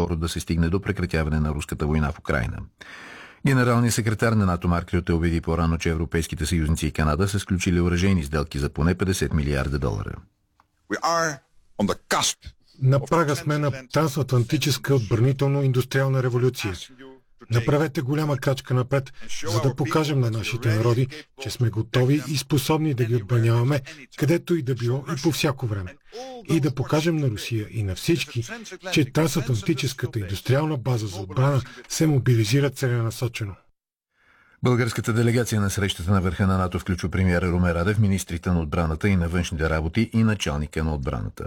скоро да се стигне до прекратяване на руската война в Украйна. Генералният секретар на НАТО Марк Рюте обяви по-рано, че европейските съюзници и Канада са сключили оръжейни сделки за поне $50 милиарда. На прага сме на трансатлантическа отбранително-индустриална революция. Направете голяма крачка напред, за да покажем на нашите народи, че сме готови и способни да ги отбраняваме, където и да било и по всяко време. И да покажем на Русия и на всички, че трансатлантическата индустриална база за отбрана се мобилизира целенасочено. Българската делегация на срещата на върха на НАТО включва премиера Румен Радев, министрите на отбраната и на външните работи и началника на отбраната.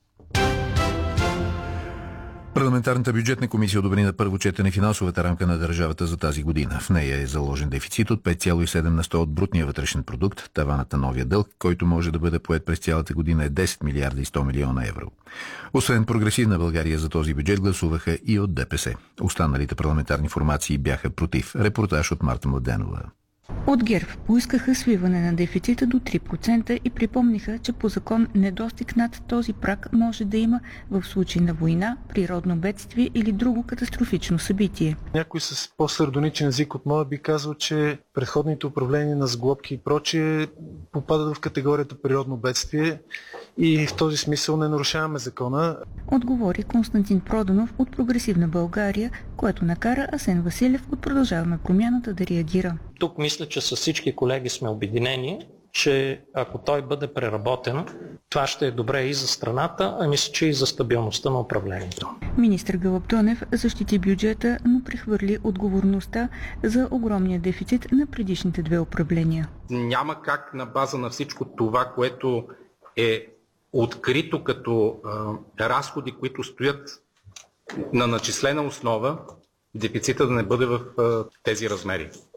Парламентарната бюджетна комисия одобри на първо четене финансовата рамка на държавата за тази година. В нея е заложен дефицит от 5,7% от брутния вътрешен продукт. Таванът на новия дълг, който може да бъде поет през цялата година, е 10 милиарда и 100 милиона евро. Освен Прогресивна България, за този бюджет гласуваха и от ДПС. Останалите парламентарни формации бяха против. Репортаж от Марта Младенова. От ГЕРБ поискаха свиване на дефицита до 3% и припомниха, че по закон недостиг над този праг може да има в случай на война, природно бедствие или друго катастрофично събитие. Някой с по-сардоничен език от моя би казал, че предходните управления на сглобки и прочие попадат в категорията природно бедствие и в този смисъл не нарушаваме закона. Отговори Константин Проданов от Прогресивна България, което накара Асен Василев от Продължаваме промяната да реагира. Тук мисля, че с всички колеги сме обединени, че ако той бъде преработен, това ще е добре и за страната, а мисля, че и за стабилността на управлението. Министър Гълъб Донев защити бюджета, но прехвърли отговорността за огромния дефицит на предишните две управления. Няма как на база на всичко това, което е открито като разходи, които стоят на начислена основа, дефицита да не бъде в тези размери.